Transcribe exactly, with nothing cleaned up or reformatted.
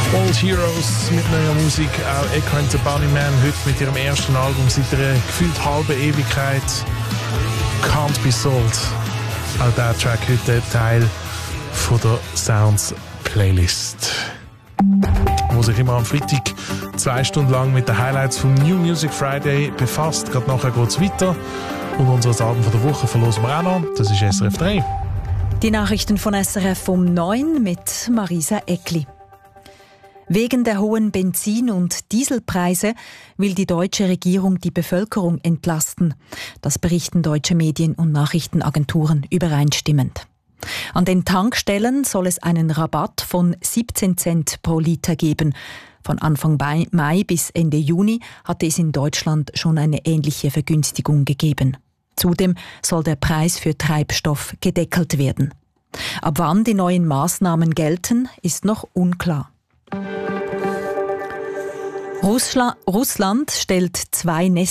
Old Heroes mit neuer Musik, auch Echo and the Bunnymen, heute mit ihrem ersten Album seit einer gefühlt halben Ewigkeit. Can't Be Sold. Auch dieser Track heute Teil von der Sounds Playlist, wo sich immer am Freitag zwei Stunden lang mit den Highlights vom New Music Friday befasst. Gerade nachher geht es weiter und unser Album von der Woche verlosen wir auch noch. Das ist S R F drei. Die Nachrichten von S R F um neun mit Marisa Eckli. Wegen der hohen Benzin- und Dieselpreise will die deutsche Regierung die Bevölkerung entlasten. Das berichten deutsche Medien- und Nachrichtenagenturen übereinstimmend. An den Tankstellen soll es einen Rabatt von siebzehn Cent pro Liter geben. Von Anfang Mai bis Ende Juni hatte es in Deutschland schon eine ähnliche Vergünstigung gegeben. Zudem soll der Preis für Treibstoff gedeckelt werden. Ab wann die neuen Maßnahmen gelten, ist noch unklar. Russland stellt zwei